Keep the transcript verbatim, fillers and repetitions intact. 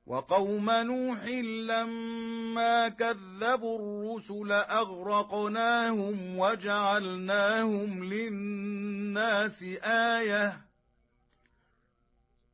وقوم نوح لما كذبوا الرسل أغرقناهم وجعلناهم للناس آية